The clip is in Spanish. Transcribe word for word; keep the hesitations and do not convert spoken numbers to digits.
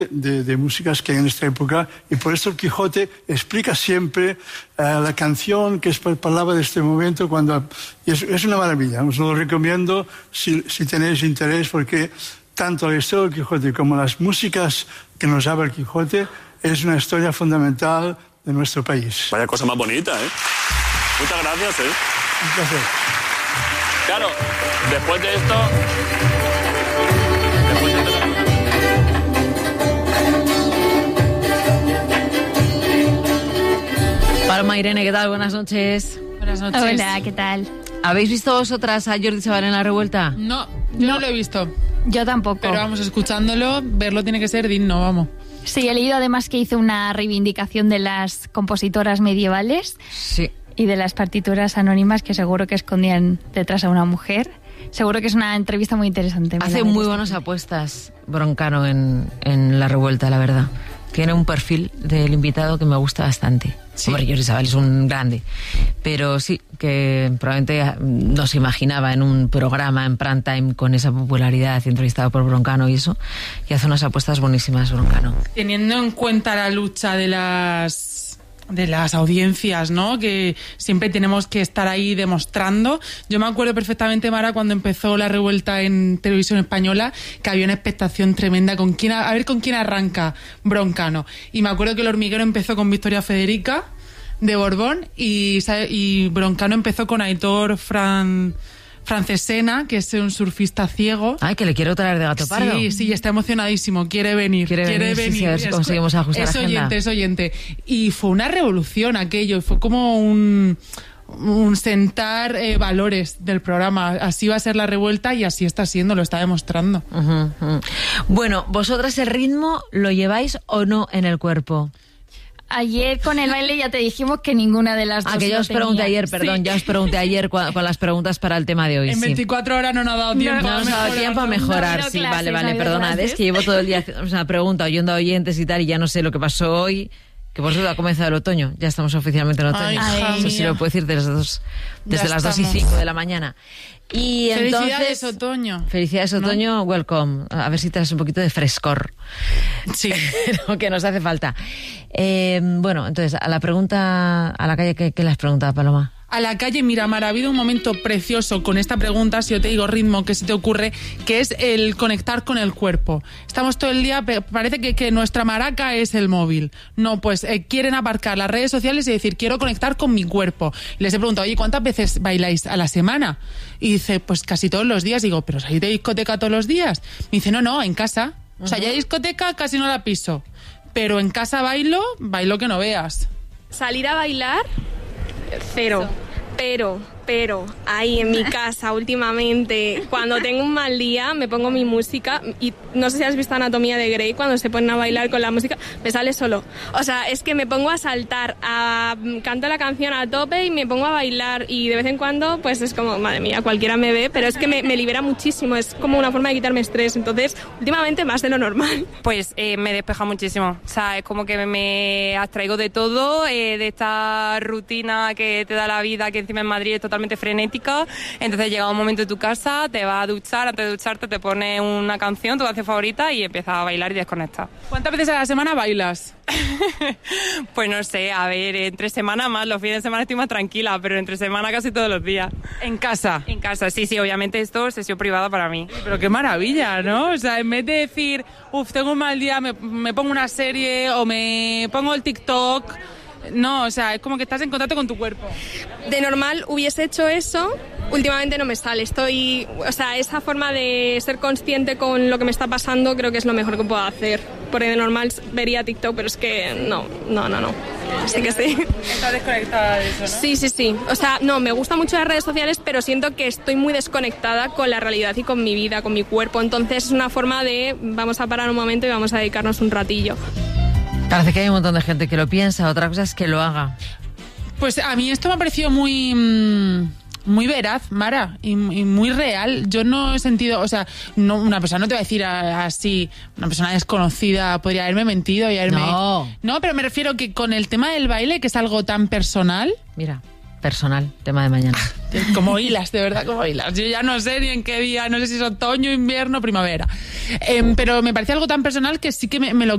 De, de músicas que hay en esta época, y por eso el Quijote explica siempre uh, la canción que es palabra de este momento, cuando y es, es una maravilla. Os lo recomiendo si, si tenéis interés, porque tanto la historia del Quijote como las músicas que nos habla el Quijote es una historia fundamental de nuestro país. Vaya cosa más bonita, ¿eh? Muchas gracias, ¿eh? Un placer. Claro, después de esto... Después de esto... Paloma, Irene, ¿qué tal? Buenas noches. Buenas noches. Hola, ¿qué tal? ¿Habéis visto vosotras a Jordi Savall en La Revuelta? No, yo no, no lo he visto. Yo tampoco. Pero vamos, escuchándolo, verlo tiene que ser digno, vamos. Sí, he leído además que hizo una reivindicación de las compositoras medievales. Sí. Y de las partituras anónimas que seguro que escondían detrás a una mujer. Seguro que es una entrevista muy interesante. Hace muy buenas apuestas Broncano en, en La Revuelta, la verdad. Tiene un perfil del invitado que me gusta bastante. Sí. Hombre, Jordi Savall es un grande. Pero sí, que probablemente no se imaginaba en un programa en prime time con esa popularidad, entrevistado por Broncano y eso. Y hace unas apuestas buenísimas, Broncano. Teniendo en cuenta la lucha de las... de las audiencias, ¿no? Que siempre tenemos que estar ahí demostrando. Yo me acuerdo perfectamente, Mara, cuando empezó La Revuelta en Televisión Española, que había una expectación tremenda con quién, a ver con quién arranca Broncano. Y me acuerdo que El Hormiguero empezó con Victoria Federica de Borbón y, y Broncano empezó con Aitor Fran... Francesena, que es un surfista ciego. Ay, que le quiero traer de Gato Pardo. Sí, sí, está emocionadísimo, quiere venir. Quiere, quiere venir, venir. Sí, sí, a ver si conseguimos ajustar es la agenda. oyente, es oyente. Y fue una revolución aquello, fue como un... un sentar eh, valores del programa. Así va a ser La Revuelta y así está siendo, lo está demostrando. Uh-huh, uh-huh. Bueno, ¿vosotras el ritmo lo lleváis o no en el cuerpo? Ayer con el baile ya te dijimos que ninguna de las dos. Ah, que ya os pregunté ayer, perdón, sí. ya os pregunté ayer con, con las preguntas para el tema de hoy. En sí. veinticuatro horas no nos ha dado tiempo. No, no nos ha dado tiempo a mejorar, no, no, sí, clases, vale, vale, no perdonad, es que llevo todo el día haciendo una pregunta, oyendo a oyentes y tal, y ya no sé lo que pasó hoy. Que por eso ha comenzado el otoño. Ya estamos oficialmente en otoño. Ay, Eso sí lo puedo decir desde las dos, desde las dos y cinco de la mañana. Y felicidades, entonces, otoño. Felicidades, otoño. ¿No? Welcome. A ver si traes un poquito de frescor. Sí. Lo que nos hace falta. Eh, bueno, entonces, a la pregunta, a la calle, ¿qué, qué le has preguntado, Paloma? A la calle Miramar, ha habido un momento precioso con esta pregunta, si yo te digo ritmo, ¿qué se te ocurre? Que es el conectar con el cuerpo. Estamos todo el día, parece que, que nuestra maraca es el móvil. No, pues eh, quieren aparcar las redes sociales y decir, quiero conectar con mi cuerpo. Y les he preguntado, oye, ¿cuántas veces bailáis a la semana? Y dice, pues casi todos los días. Digo, ¿pero salís de discoteca todos los días? Me dice, no, no, en casa. Uh-huh. O sea, ya discoteca casi no la piso. Pero en casa bailo, bailo que no veas. Salir a bailar... Cero. Pero, pero, ahí en mi casa últimamente, cuando tengo un mal día, me pongo mi música y no sé si has visto Anatomía de Grey, cuando se ponen a bailar con la música, me sale solo. O sea, es que me pongo a saltar, a, canto la canción a tope y me pongo a bailar y de vez en cuando, pues es como, madre mía, cualquiera me ve, pero es que me, me libera muchísimo, es como una forma de quitarme estrés. Entonces, últimamente más de lo normal. Pues eh, me despeja muchísimo. O sea, es como que me abstraigo de todo, eh, de esta rutina que te da la vida, que encima en Madrid es totalmente frenética. Entonces llega un momento en tu casa, te vas a duchar, antes de ducharte te pones una canción, tu canción favorita y empiezas a bailar y desconectas. ¿Cuántas veces a la semana bailas? Pues no sé, a ver, entre semana más, los fines de semana estoy más tranquila, pero entre semana casi todos los días. ¿En casa? En casa, sí, sí, obviamente esto es sesión privada para mí. Pero qué maravilla, ¿no? O sea, en vez de decir, uff, tengo un mal día, me, me pongo una serie o me pongo el TikTok... No, o sea, es como que estás en contacto con tu cuerpo. De normal hubiese hecho eso, últimamente no me sale. Estoy, o sea, esa forma de ser consciente con lo que me está pasando creo que es lo mejor que puedo hacer. Porque de normal vería TikTok, pero es que no, no, no, no. Así que sí. Estás desconectada de eso, ¿no? Sí, sí, sí. O sea, no, me gustan mucho las redes sociales, pero siento que estoy muy desconectada con la realidad y con mi vida, con mi cuerpo. Entonces es una forma de, vamos a parar un momento y vamos a dedicarnos un ratillo. Parece que hay un montón de gente que lo piensa, otra cosa es que lo haga. Pues a mí esto me ha parecido muy, muy veraz, Mara, y, y muy real. Yo no he sentido, o sea, no, una persona no te va a decir así, una persona desconocida podría haberme mentido y haberme... No. No, pero me refiero que con el tema del baile, que es algo tan personal... Mira, personal, tema de mañana. Como hilas, de verdad, como hilas. Yo ya no sé ni en qué día, no sé si es otoño, invierno, primavera. Eh, pero me parece algo tan personal que sí que me, me lo